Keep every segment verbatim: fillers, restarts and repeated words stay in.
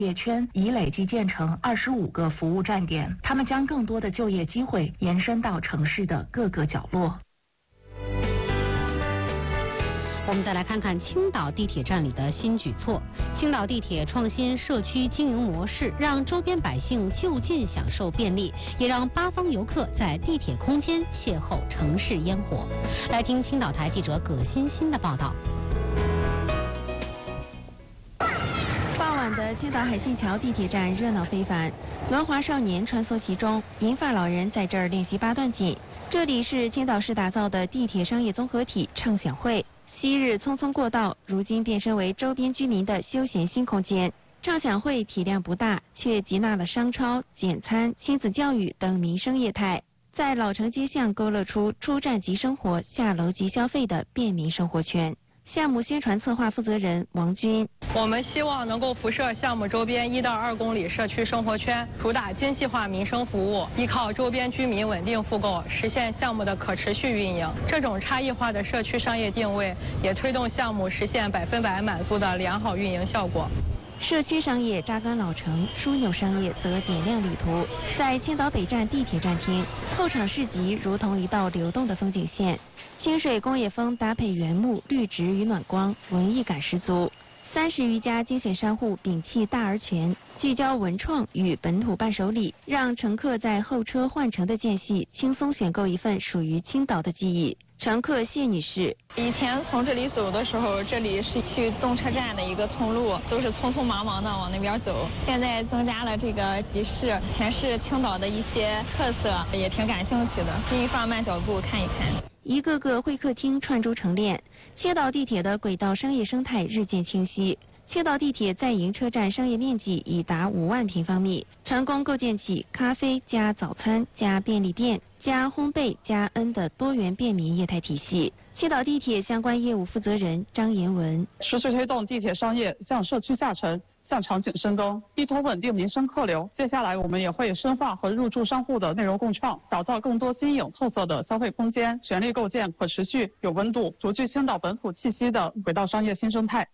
业圈已累计建成二十五个服务站点，他们将更多的就业机会延伸到城市的各个角落。 我们再来看看青岛地铁站里的新举措。青岛地铁创新社区经营模式，让周边百姓就近享受便利，也让八方游客在地铁空间邂逅城市烟火。来听青岛台记者葛欣欣的报道。 傍晚的青岛海信桥地铁站热闹非凡，轮滑少年穿梭其中，银发老人在这儿练习八段锦。这里是青岛市打造的地铁商业综合体畅享会。昔日匆匆过道，如今变身为周边居民的休闲新空间。畅享会体量不大，却集纳了商超、简餐、亲子教育等民生业态，在老城街巷勾勒出出站即生活、下楼即消费的便民生活圈。项目宣传策划负责人王军： 我们希望能够辐射项目周边一到二公里社区生活圈，主打精细化民生服务，依靠周边居民稳定复购，实现项目的可持续运营。这种差异化的社区商业定位，也推动项目实现百分百满足的良好运营效果。 社区商业扎根老城，枢纽商业则点亮旅途。在青岛北站地铁站厅，后场市集如同一道流动的风景线，清水工业风搭配原木、绿植与暖光，文艺感十足。三十余家精选商户摒弃大而全，聚焦文创与本土伴手礼，让乘客在候车换乘的间隙轻松选购一份属于青岛的记忆。乘客谢女士： 以前从这里走的时候，这里是去动车站的一个通路，都是匆匆忙忙的往那边走。现在增加了这个集市，全是青岛的一些特色，也挺感兴趣的，可以放慢脚步看一看。 一个个会客厅串珠成链，青岛地铁的轨道商业生态日渐清晰。青岛地铁在营车站商业面积已达五万平方米，成功构建起咖啡加早餐加便利店加烘焙加 N 的多元便民业态体系。青岛地铁相关业务负责人张延文： 持续推动地铁商业向社区下沉、向场景深耕，依托稳定民生客流。接下来我们也会深化和入驻商户的内容共创，打造更多新颖特色的消费空间，全力构建可持续、有温度、独具青岛本土气息的轨道商业新生态。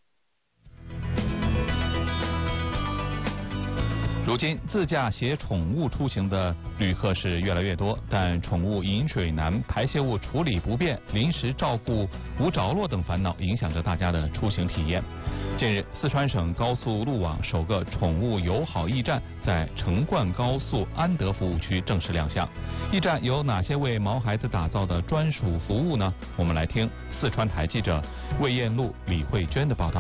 如今，自驾携宠物出行的旅客是越来越多，但宠物饮水难、排泄物处理不便、临时照顾无着落等烦恼影响着大家的出行体验。近日，四川省高速路网首个宠物友好驿站在成灌高速安德服务区正式亮相。驿站有哪些为毛孩子打造的专属服务呢？我们来听四川台记者魏艳露、李慧娟的报道。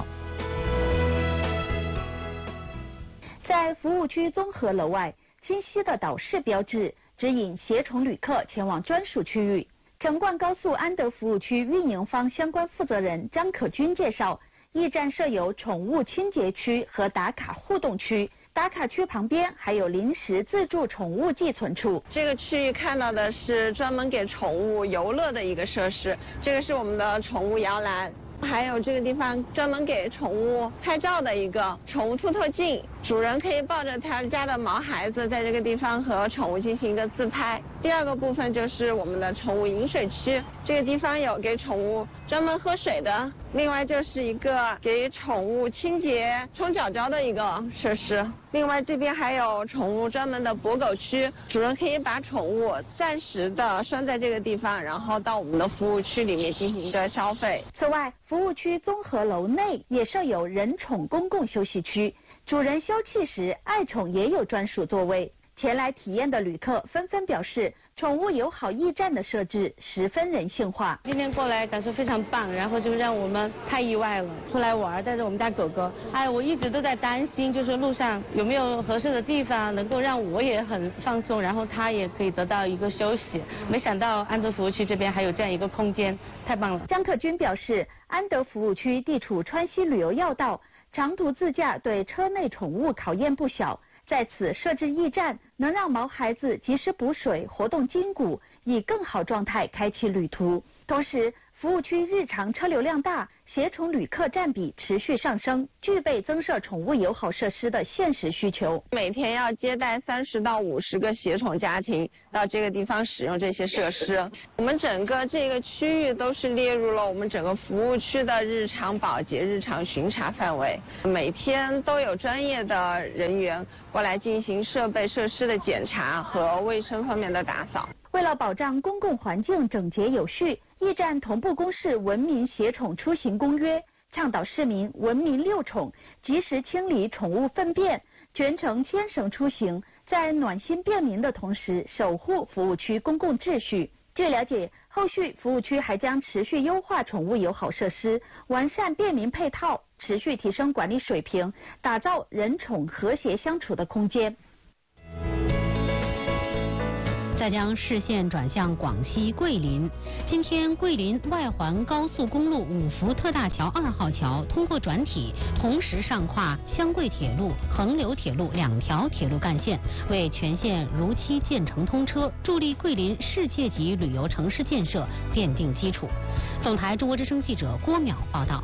在服务区综合楼外，清晰的导示标志指引携宠旅客前往专属区域。成灌高速安德服务区运营方相关负责人张可军介绍，驿站设有宠物清洁区和打卡互动区，打卡区旁边还有临时自助宠物寄存处。 这个区域看到的是专门给宠物游乐的一个设施，这个是我们的宠物摇篮。还有这个地方专门给宠物拍照的一个宠物凸透镜，主人可以抱着他家的毛孩子在这个地方和宠物进行一个自拍。第二个部分就是我们的宠物饮水区，这个地方有给宠物专门喝水的，另外就是一个给宠物清洁冲脚脚的一个设施。另外这边还有宠物专门的博狗区，主人可以把宠物暂时的拴在这个地方，然后到我们的服务区里面进行一个消费。 此外，服务区综合楼内也设有人宠公共休息区，主人休憩时爱宠也有专属座位。前来体验的旅客纷纷表示，宠物友好驿站的设置十分人性化。 今天过来感受非常棒，然后就让我们太意外了。出来玩，带着我们家狗狗，哎，我一直都在担心，就是路上有没有合适的地方能够让我也很放松，然后它也可以得到一个休息。没想到安德服务区这边还有这样一个空间，太棒了。 张克军表示，安德服务区地处川西旅游要道，长途自驾对车内宠物考验不小。在此设置驿站，能让毛孩子及时补水、活动筋骨，以更好状态开启旅途。同时， 服务区日常车流量大，携宠旅客占比持续上升，具备增设宠物友好设施的现实需求。 每天要接待三十到五十个携宠家庭到这个地方使用这些设施。我们整个这个区域都是列入了我们整个服务区的日常保洁、日常巡查范围，每天都有专业的人员过来进行设备设施的检查和卫生方面的打扫。 为了保障公共环境整洁有序，驿站同步公示文明携宠出行公约，倡导市民文明遛宠，及时清理宠物粪便，全程牵绳出行，在暖心便民的同时，守护服务区公共秩序。据了解，后续服务区还将持续优化宠物友好设施，完善便民配套，持续提升管理水平，打造人宠和谐相处的空间。 再将视线转向广西桂林，今天桂林外环高速公路五福特大桥二号桥通过转体，同时上跨湘桂铁路、横流铁路两条铁路干线，为全线如期建成通车，助力桂林世界级旅游城市建设奠定基础。总台中国之声记者郭淼报道。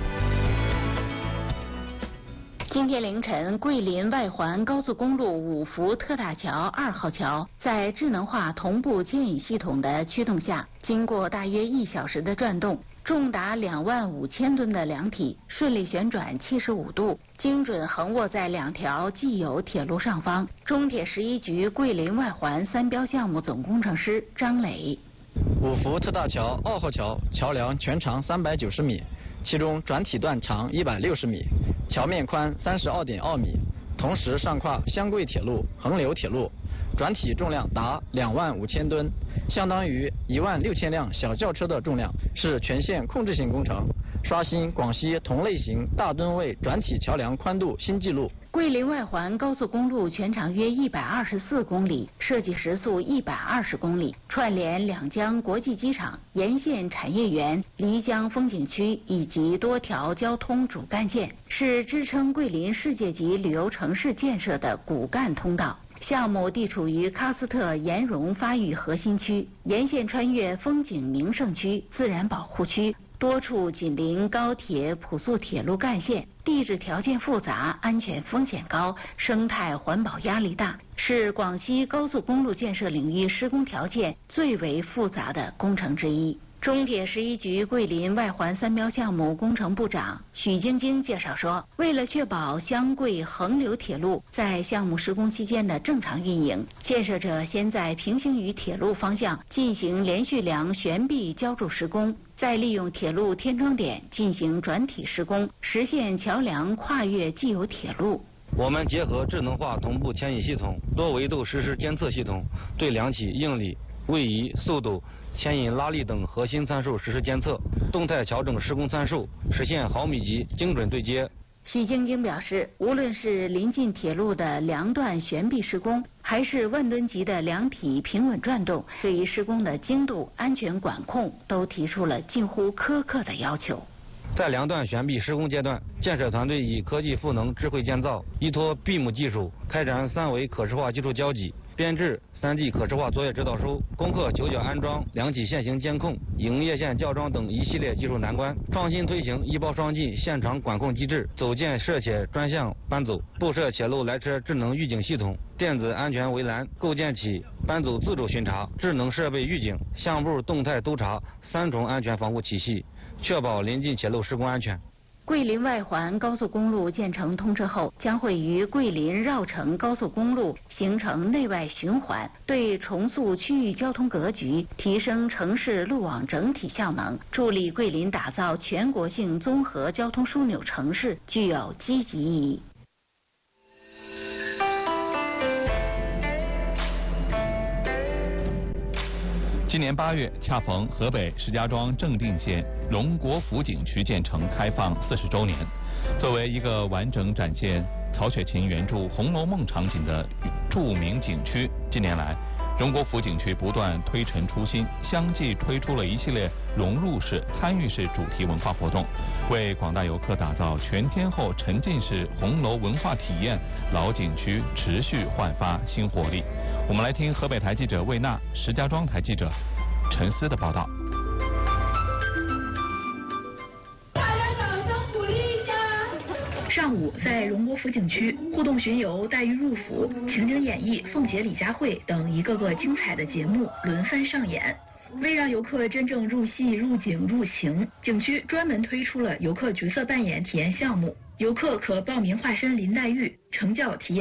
今天凌晨，桂林外环高速公路五福特大桥二号桥在智能化同步牵引系统的驱动下，经过大约一小时的转动，重达两万五千吨的梁体顺利旋转七十五度，精准横卧在两条既有铁路上方。中铁十一局桂林外环三标项目总工程师张磊： 五福特大桥二号桥桥梁全长三百九十米，其中转体段长一百六十米，桥面宽三十二点二米，同时上跨湘桂铁路、横流铁路，转体重量达两万五千吨，相当于一万六千辆小轿车的重量，是全线控制性工程，刷新广西同类型大吨位转体桥梁宽度新纪录。 桂林外环高速公路全长约一百二十四公里，设计时速一百二十公里，串联两江国际机场、沿线产业园、漓江风景区以及多条交通主干线，是支撑桂林世界级旅游城市建设的骨干通道。项目地处于喀斯特岩溶发育核心区，沿线穿越风景名胜区、自然保护区，多处紧邻高铁、普速铁路干线，地质条件复杂，安全风险高，生态环保压力大，是广西高速公路建设领域施工条件最为复杂的工程之一。中铁十一局桂林外环三标项目工程部长许晶晶介绍说，为了确保湘桂横流铁路在项目施工期间的正常运营，建设者先在平行于铁路方向进行连续梁悬臂浇筑施工，再利用铁路天窗点进行转体施工，实现桥梁跨越既有铁路。 我们结合智能化同步牵引系统、多维度实时监测系统，对梁体应力、位移、速度、牵引拉力等核心参数实时监测，动态调整施工参数，实现毫米级精准对接。 许晶晶表示，无论是临近铁路的梁段悬臂施工，还是万吨级的梁体平稳转动，对于施工的精度、安全管控都提出了近乎苛刻的要求。 在梁段悬臂施工阶段，建设团队以科技赋能智慧建造，依托 B I M 技术，开展三维可视化技术交集，编制 三 D 可视化作业指导书，攻克九角安装、梁体线型监控、营业线校装等一系列技术难关，创新推行一包双进现场管控机制，走建设且专项班组，布设铁路来车智能预警系统、电子安全围栏，构建起班组自主巡查、智能设备预警、项目动态督查三重安全防护体系，确保临近铁路施工安全。 桂林外环高速公路建成通车后，将会与桂林绕城高速公路形成内外循环，对重塑区域交通格局、提升城市路网整体效能，助力桂林打造全国性综合交通枢纽城市，具有积极意义。 今年八月，恰逢河北石家庄正定县荣国府景区建成开放四十周年。作为一个完整展现曹雪芹原著《红楼梦》场景的著名景区，近年来荣国府景区不断推陈出新，相继推出了一系列融入式、参与式主题文化活动，为广大游客打造全天候沉浸式红楼文化体验，老景区持续焕发新活力。我们来听河北台记者魏娜、石家庄台记者陈思的报道。 上午，在荣国府景区，互动巡游、带鱼入府、情景演绎、凤姐李佳慧等一个个精彩的节目轮番上演。为让游客真正入戏、入景、入情，景区专门推出了游客角色扮演体验项目，游客可报名化身林黛玉，乘轿体验